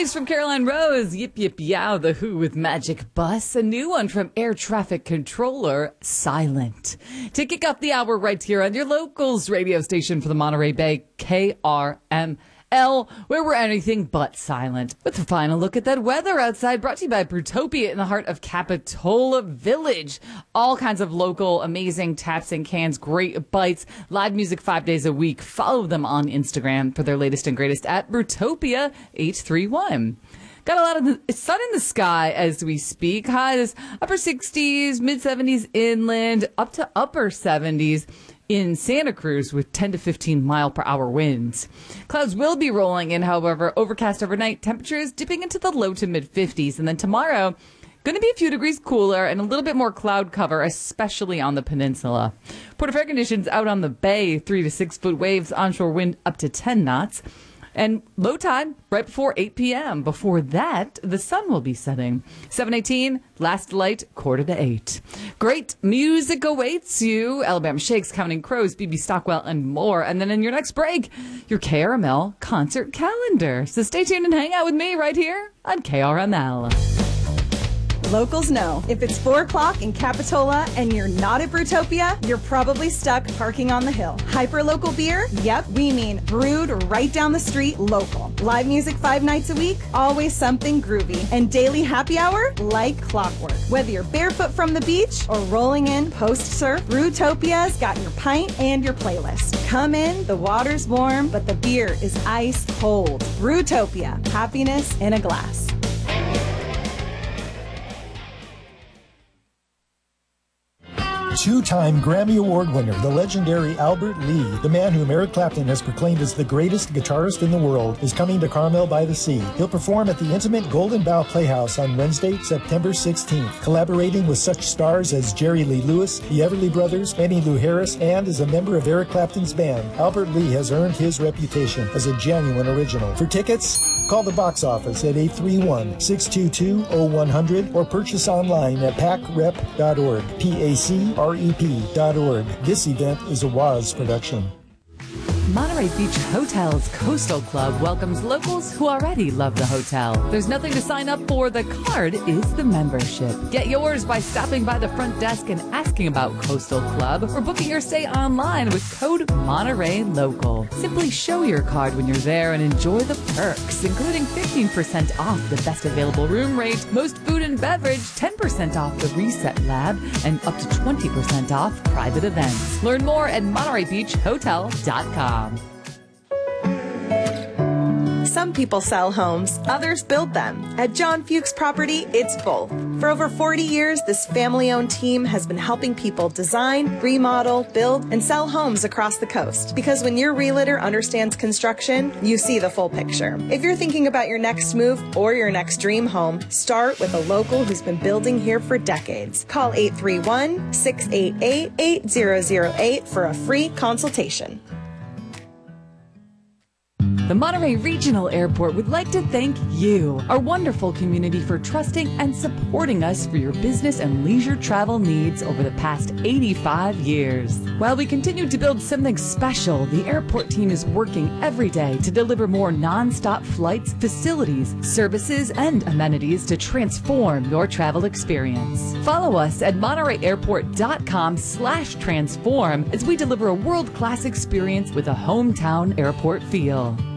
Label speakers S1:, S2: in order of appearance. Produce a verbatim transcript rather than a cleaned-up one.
S1: Nice from Caroline Rose. Yip, yip, yow, The Who with Magic Bus. A new one from Air Traffic Controller, Silent. To kick off the hour right here on your locals radio station for the Monterey Bay, K R M L, where we're anything but silent. With a final look at that weather outside, brought to you by Brutopia in the heart of Capitola Village. All kinds of local amazing taps and cans, great bites, live music five days a week. Follow them on Instagram for their latest and greatest at Brutopia eight three one. Got a lot of the sun in the sky as we speak. Highs upper sixties, mid seventies inland, up to upper seventies in Santa Cruz with ten to fifteen mile per hour winds. Clouds will be rolling in, however, overcast overnight, temperatures dipping into the low to mid fifties. And then tomorrow, going to be a few degrees cooler and a little bit more cloud cover, especially on the peninsula. Port of air conditions out on the bay, three to six foot waves, onshore wind up to ten knots. And low tide right before eight p.m. Before that, the sun will be setting. seven eighteen, last light, quarter to eight. Great music awaits you. Alabama Shakes, Counting Crows, B B Stockwell, and more. And then in your next break, your K R M L concert calendar. So stay tuned and hang out with me right here on K R M L.
S2: Locals know, if it's four o'clock in Capitola and you're not at Brutopia, you're probably stuck parking on the hill. Hyper-local beer? Yep, we mean brewed right down the street, local. Live music five nights a week? Always something groovy. And daily happy hour? Like clockwork. Whether you're barefoot from the beach or rolling in post-surf, Brutopia's got your pint and your playlist. Come in, the water's warm, but the beer is ice cold. Brutopia, happiness in a glass.
S3: Two-time Grammy Award winner, the legendary Albert Lee, the man whom Eric Clapton has proclaimed as the greatest guitarist in the world, is coming to Carmel by the Sea. He'll perform at the intimate Golden Bough Playhouse on Wednesday, September sixteenth, collaborating with such stars as Jerry Lee Lewis, the Everly Brothers, Emmylou Harris, and as a member of Eric Clapton's band. Albert Lee has earned his reputation as a genuine original. For tickets, call the box office at eight three one, six two two, zero one zero zero or purchase online at pac rep dot org, P A C R E P dot org. This event is a W A Z production.
S1: Monterey Beach Hotel's Coastal Club welcomes locals who already love the hotel. There's nothing to sign up for. The card is the membership. Get yours by stopping by the front desk and asking about Coastal Club or booking your stay online with code Monterey Local. Simply show your card when you're there and enjoy the perks, including fifteen percent off the best available room rate, most food and beverage, ten percent off the Reset Lab, and up to twenty percent off private events. Learn more at monterey beach hotel dot com.
S2: Some people sell homes, others build them. At John Fuchs Property, it's both. For over forty years, this family-owned team has been helping people design, remodel, build, and sell homes across the coast. Because when your realtor understands construction, you see the full picture. If you're thinking about your next move or your next dream home, start with a local who's been building here for decades. Call eight three one, six eight eight, eight zero zero eight for a free consultation.
S1: The Monterey Regional Airport would like to thank you, our wonderful community, for trusting and supporting us for your business and leisure travel needs over the past eighty-five years. While we continue to build something special, the airport team is working every day to deliver more non-stop flights, facilities, services, and amenities to transform your travel experience. Follow us at monterey airport dot com slash transform as we deliver a world-class experience with a hometown airport feel.